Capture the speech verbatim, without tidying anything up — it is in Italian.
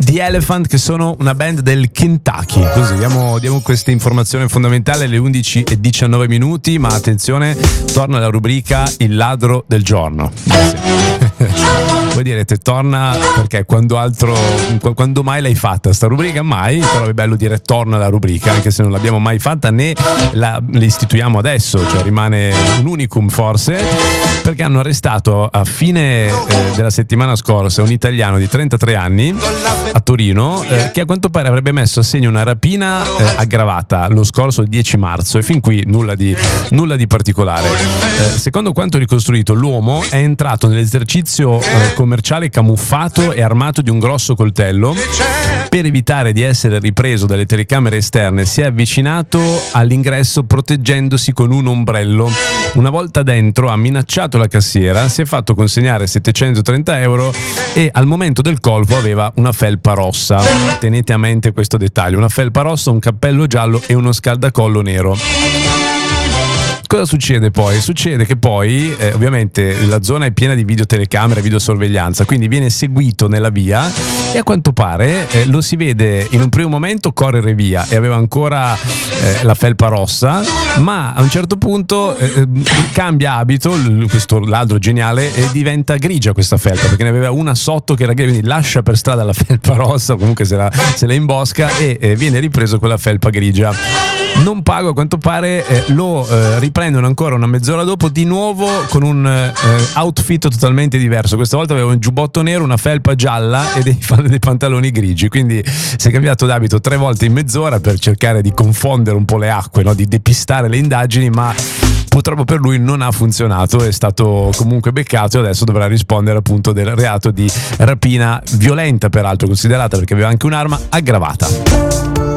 The Elephant, che sono una band del Kentucky. Così diamo, diamo questa informazione fondamentale alle undici e diciannove minuti, ma attenzione, torna la rubrica Il ladro del giorno. Voi direte torna perché quando altro, quando mai l'hai fatta sta rubrica? Mai, però è bello dire torna la rubrica, anche se non l'abbiamo mai fatta né la, la istituiamo adesso, cioè rimane un unicum forse, perché hanno arrestato a fine eh, della settimana scorsa un italiano di trentatré anni a Torino eh, che a quanto pare avrebbe messo a segno una rapina eh, aggravata lo scorso dieci marzo, e fin qui nulla di, nulla di particolare. Eh, secondo quanto ricostruito, l'uomo è entrato nell'esercizio eh, commerciale camuffato e armato di un grosso coltello. Per evitare di essere ripreso dalle telecamere esterne si è avvicinato all'ingresso proteggendosi con un ombrello. Una volta dentro ha minacciato la cassiera, si è fatto consegnare settecentotrenta euro e al momento del colpo aveva una felpa rossa. Tenete a mente questo dettaglio: una felpa rossa, un cappello giallo e uno scaldacollo nero. Cosa succede poi? Succede che poi eh, ovviamente la zona è piena di videotelecamere, videosorveglianza, quindi viene seguito nella via e a quanto pare eh, lo si vede in un primo momento correre via e aveva ancora eh, la felpa rossa, ma a un certo punto eh, cambia abito, questo ladro geniale, e diventa grigia questa felpa, perché ne aveva una sotto che era grigia, quindi lascia per strada la felpa rossa, comunque se la, se la imbosca e eh, viene ripreso con la felpa grigia. Non pago, a quanto pare eh, lo eh, riprendono ancora una mezz'ora dopo di nuovo con un eh, outfit totalmente diverso. Questa volta aveva un giubbotto nero, una felpa gialla e dei, dei pantaloni grigi, quindi si è cambiato d'abito tre volte in mezz'ora per cercare di confondere un po' le acque, no? Di depistare le indagini, ma purtroppo per lui non ha funzionato, è stato comunque beccato e adesso dovrà rispondere appunto del reato di rapina violenta, peraltro considerata, perché aveva anche un'arma, aggravata.